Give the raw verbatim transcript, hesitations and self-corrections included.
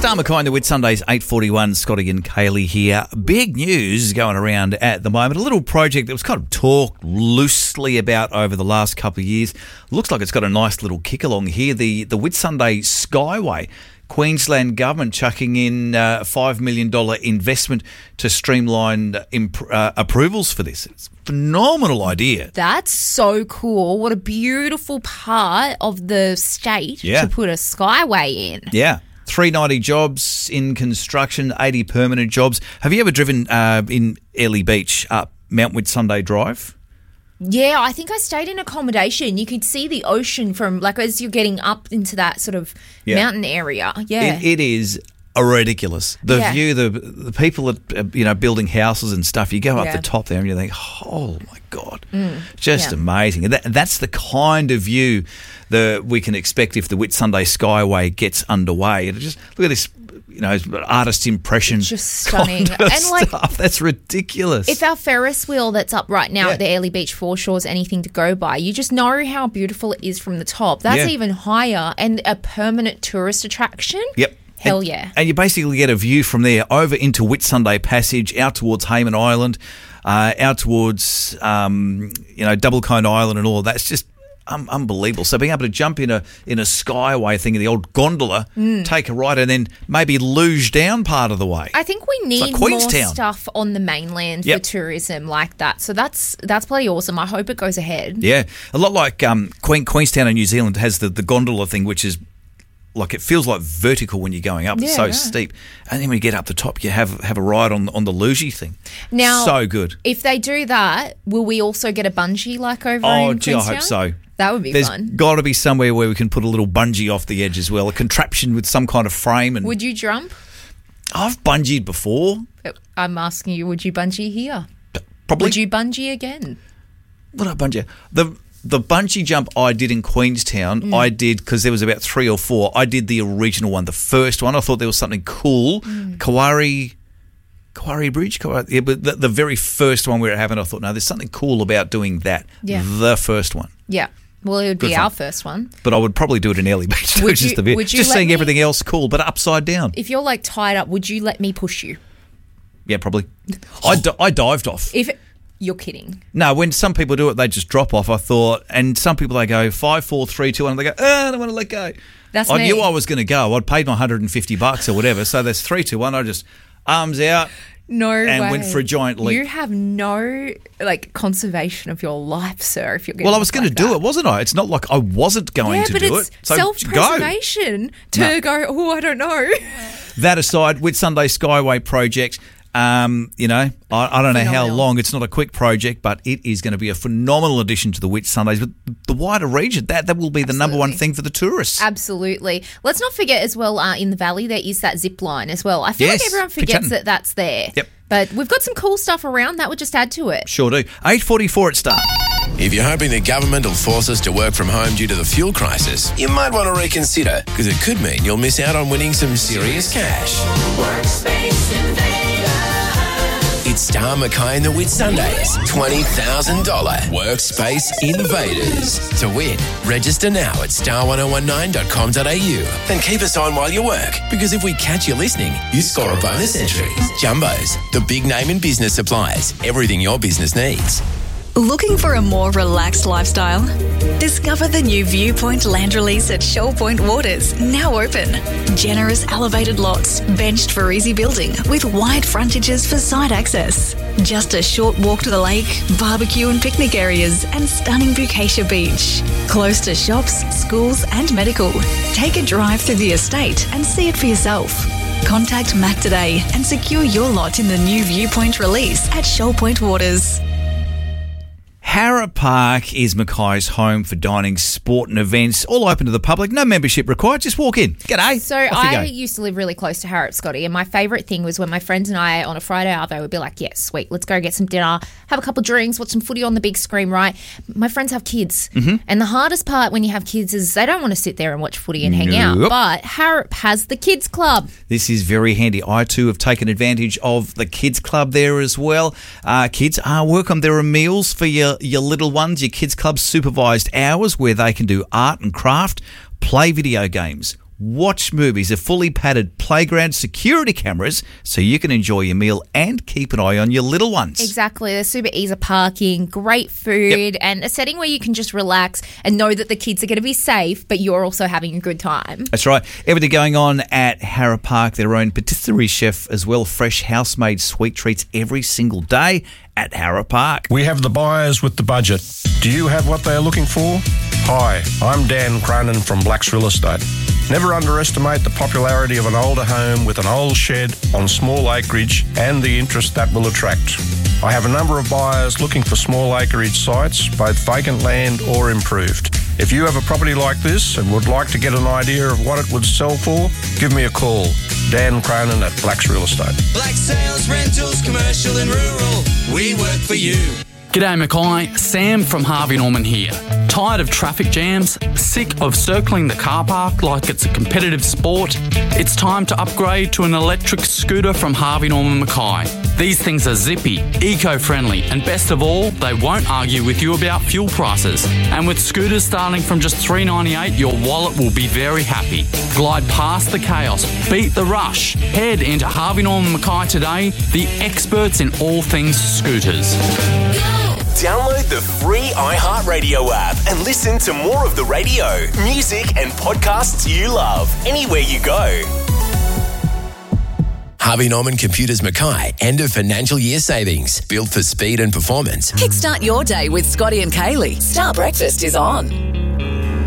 Star McKay, the Whitsundays, eight forty-one, Scotty and Kaylee here. Big news going around at the moment. A little project that was kind of talked loosely about over the last couple of years. Looks like it's got a nice little kick along here. The, the Whitsunday Skyway. Queensland government chucking in a five million dollars investment to streamline imp- uh, approvals for this. It's a phenomenal idea. That's so cool. What a beautiful part of the state Yeah. to put a skyway in. Yeah. three hundred ninety jobs in construction, eighty permanent jobs. Have you ever driven uh, in Airlie Beach up Mount Whitsunday Drive? Yeah, I think I stayed in accommodation. You could see the ocean from, like, as you're getting up into that sort of Yeah. mountain area. Yeah. It, it is ridiculous. The Yeah. view, the the people that uh, you know building houses and stuff. You go up Yeah. the top there and you think, oh my god, just yeah. amazing. And that, that's the kind of view that we can expect if the Whitsunday Skyway gets underway. And just look at this, you know, artist impression. It's just stunning. kind of And, like, stuff. That's ridiculous. If our Ferris wheel that's up right now Yeah. at the Airlie Beach foreshore is anything to go by, you just know how beautiful it is from the top. That's Yeah. even higher and a permanent tourist attraction. Yep. Hell and, yeah. And you basically get a view from there over into Whitsunday Passage, out towards Hayman Island, uh, out towards, um, you know, Double Cone Island and all of that. It's just um, unbelievable. So being able to jump in a in a skyway thing, in the old gondola, take a ride and then maybe luge down part of the way. I think we need like more Queenstown. stuff on the mainland Yep. for tourism like that. So that's that's bloody awesome. I hope it goes ahead. Yeah. A lot like um, Queen, Queenstown in New Zealand has the, the gondola thing, which is like it feels like vertical when you're going up. It's Yeah, so right. steep. And then when you get up the top, you have have a ride on, on the luge thing. Now, so good. If they do that, will we also get a bungee like over Oh, in gee, I Queenstown? hope so. That would be There's fun. got to be somewhere where we can put a little bungee off the edge as well, a contraption with some kind of frame. And Would you jump? I've bungeed before. I'm asking you, would you bungee here? Probably. Would you bungee again? What a bungee. The the bungee jump I did in Queenstown, Mm. I did because there was about three or four. I did the original one, the first one. I thought there was something cool. Mm. Kawari, Kawari Bridge, Kawari, yeah, but the, the very first one where it happened, I thought, no, there's something cool about doing that. Yeah. The first one. Yeah. Well, it would Good be fun. our first one. But I would probably do it in Airlie Beach, Would which you- is the bit. would you Just let seeing me- everything else cool, but upside down. If you're like tied up, would you let me push you? Yeah, probably. I, di- I dived off. If you're kidding. No, when some people do it, they just drop off, I thought. And some people, they go five, four, three, two, one, and they go, oh, I don't want to let go. That's I me. knew I was going to go. I'd paid my one hundred fifty bucks or whatever. So there's three, two, one. I just arms out No and way. went for a giant leap. You have no like conservation of your life, sir. If you're getting Well, I was going to like do that. it, wasn't I? It's not like I wasn't going Yeah, to but do it's it. So self-preservation to No. go. Oh, I don't know. go. That aside, Whitsunday Skyway project. Um, you know, I, I don't know how Phenomenal. long. It's not a quick project, but it is going to be a phenomenal addition to the Whitsundays. But the wider region, that that will be the number one Absolutely. thing for the tourists. Absolutely. Let's not forget as well. Uh, in the valley, there is that zip line as well. I feel Yes, like everyone forgets Pitchatton. that that's there. Yep. But we've got some cool stuff around that would just add to it. Sure do. eight forty-four at Star. If you're hoping the government will force us to work from home due to the fuel crisis, you might want to reconsider, because it could mean you'll miss out on winning some serious cash. It's Star McKay and the Whitsundays twenty thousand dollars Workspace Invaders. To win, register now at star ten nineteen dot com dot a u and keep us on while you work, because if we catch you listening, you score a bonus entry. Jumbos, the big name in business supplies. Everything your business needs. Looking for a more relaxed lifestyle? Discover the new Viewpoint Land Release at Shoal Point Waters, now open. Generous elevated lots, benched for easy building, with wide frontages for site access. Just a short walk to the lake, barbecue and picnic areas, and stunning Bucacia Beach. Close to shops, schools and medical. Take a drive through the estate and see it for yourself. Contact Matt today and secure your lot in the new Viewpoint Release at Shoal Point Waters. Harrop Park is Mackay's home for dining, sport and events, all open to the public. No membership required. Just walk in. G'day. So Off you I go. used to live really close to Harrop, Scotty, and my favourite thing was when my friends and I on a Friday arvo would be like, yes, sweet, let's go get some dinner, have a couple of drinks, watch some footy on the big screen, right? My friends have kids. Mm-hmm. And the hardest part when you have kids is they don't want to sit there and watch footy and hang out. Nope. But Harrop has the kids club. This is very handy. I too have taken advantage of the kids club there as well. Uh, kids are welcome. There are meals for your, your little ones, your kids club supervised hours where they can do art and craft, play video games, watch movies, a fully padded playground, security cameras so you can enjoy your meal and keep an eye on your little ones. Exactly. There's super easy parking, great food, Yep. and a setting where you can just relax and know that the kids are going to be safe, but you're also having a good time. That's right. Everything going on at Harra Park, their own patisserie chef as well, fresh house-made sweet treats every single day at Harra Park. We have the buyers with the budget. Do you have what they are looking for? Hi, I'm Dan Cronin from Blacks Real Estate. Never underestimate the popularity of an older home with an old shed on small acreage and the interest that will attract. I have a number of buyers looking for small acreage sites, both vacant land or improved. If you have a property like this and would like to get an idea of what it would sell for, give me a call. Dan Cronin at Blacks Real Estate. Black sales, rentals, commercial and rural. We work for you. G'day Mackay, Sam from Harvey Norman here. Tired of traffic jams? Sick of circling the car park like it's a competitive sport? It's time to upgrade to an electric scooter from Harvey Norman Mackay. These things are zippy, eco-friendly, and best of all, they won't argue with you about fuel prices. And with scooters starting from just three dollars ninety-eight, your wallet will be very happy. Glide past the chaos, beat the rush. Head into Harvey Norman Mackay today, the experts in all things scooters. Download the free iHeartRadio app and listen to more of the radio, music and podcasts you love anywhere you go. Harvey Norman Computers Mackay, end of financial year savings. Built for speed and performance. Kickstart your day with Scotty and Kaylee. Star Breakfast is on.